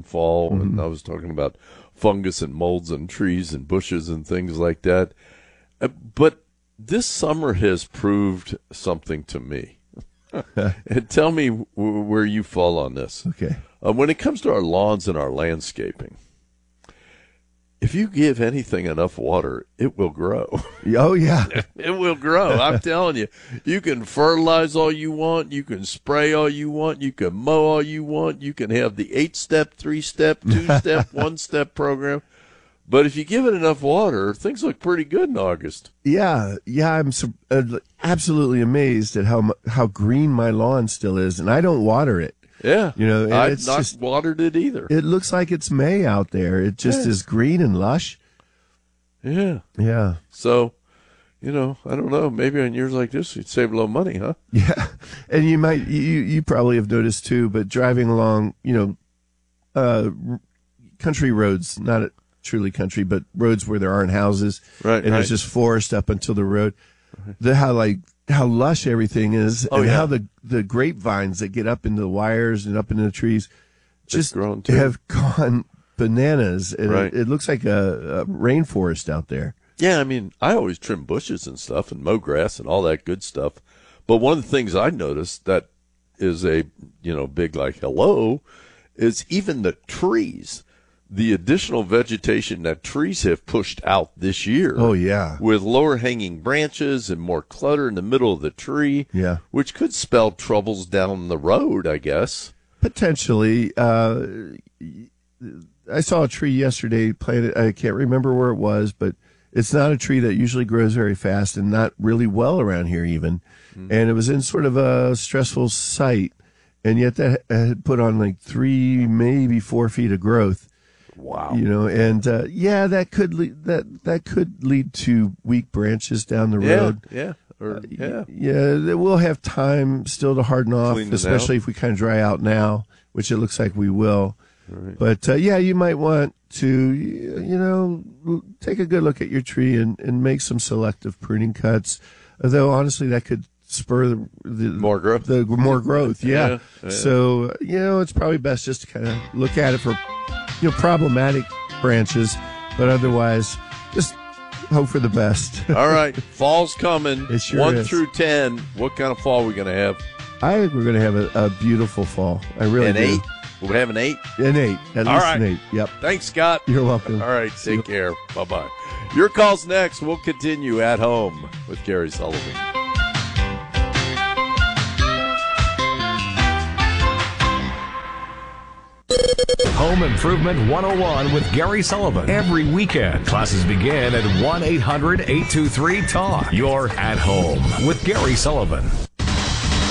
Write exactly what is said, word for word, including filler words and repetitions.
spring, fall, Mm-hmm. and I was talking about fungus and molds and trees and bushes and things like that. Uh, but this summer has proved something to me. And tell me w- where you fall on this. Okay. Uh, when it comes to our lawns and our landscaping, if you give anything enough water, it will grow. Oh, yeah. It will grow. I'm telling you. You can fertilize all you want. You can spray all you want. You can mow all you want. You can have the eight-step, three-step, two-step, one-step program. But if you give it enough water, things look pretty good in August. Yeah, yeah, I'm su- uh, absolutely amazed at how mu- how green my lawn still is, and I don't water it. Yeah. You know, and I've it's not just, watered it either. it looks like it's May out there. It just Yeah. is green and lush. Yeah. Yeah. So, you know, I don't know. Maybe on years like this, you'd save a little money, huh? Yeah, and you might you you probably have noticed too, but driving along, you know, uh, r- country roads, not truly country, but roads where there aren't houses, Right, and right. there's just forest up until the road. The how like how lush everything is, Oh, and yeah. how the the grapevines that get up into the wires and up into the trees just grown, too. have gone bananas. And Right. it, it looks like a, a rainforest out there. Yeah, I mean, I always trim bushes and stuff and mow grass and all that good stuff. But one of the things I noticed that is a, you know, big like hello is even the trees, the additional vegetation that trees have pushed out this year. Oh yeah, With lower hanging branches and more clutter in the middle of the tree. Yeah. Which could spell troubles down the road, I guess. potentially. Uh, I saw a tree yesterday planted. I can't remember where it was, but it's not a tree that usually grows very fast and not really well around here even. Mm-hmm. And it was in sort of a stressful site, and yet that had put on like three, maybe four feet of growth. Wow. You know, and uh, yeah, that could lead, that that could lead to weak branches down the Yeah, road. yeah. Or, yeah. Yeah, we'll have time still to harden off, Clean it especially out. if we kind of dry out now, which it looks like we will. But uh, yeah, you might want to, you know, l- take a good look at your tree and, and make some selective pruning cuts. Although honestly, that could spur the, the More growth. The more growth, yeah. Yeah, yeah. So uh, you know, it's probably best just to kind of look at it for, you know, problematic branches, but otherwise, just hope for the best. All right. Fall's coming. It sure One is. through ten. What kind of fall are we going to have? I think we're going to have a, a beautiful fall. I really An do. eight? We'll have an eight. An eight. At All least right. an eight. Yep. Thanks, Scott. You're welcome. All right. Take care. Bye-bye. Your call's next. We'll continue at home with Gary Sullivan. Home Improvement one oh one with Gary Sullivan. Every weekend, classes begin at one eight hundred eight two three talk. You're at home with Gary Sullivan.